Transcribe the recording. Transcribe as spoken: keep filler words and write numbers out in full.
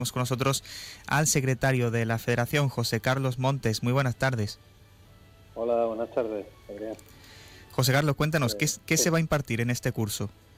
Tenemos con nosotros al secretario de la Federación, José Carlos Montes. Muy buenas tardes. Hola, buenas tardes, Adrián. José Carlos, cuéntanos, ¿qué, Eh, qué sí. se va a impartir en este curso?